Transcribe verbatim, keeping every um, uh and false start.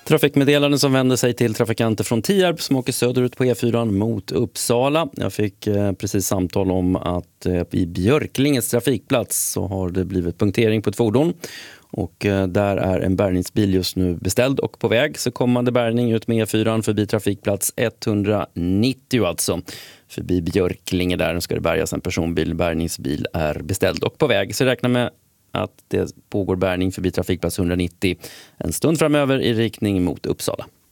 Trafikmeddelanden som vänder sig till trafikanter från Tierp som åker söderut på E fyran mot Uppsala. Jag fick eh, precis samtal om att eh, i Björklinges trafikplats så har det blivit punktering på ett fordon. Och eh, där är en bärgningsbil just nu beställd och på väg. Så kommande bärgning ut med E fyran förbi trafikplats etthundranittio alltså. Förbi Björklinge där ska det bärgas en personbil. Bärgningsbil är beställd och på väg. Så räkna med att det pågår bärgning förbi trafikplats etthundranittio en stund framöver i riktning mot Uppsala.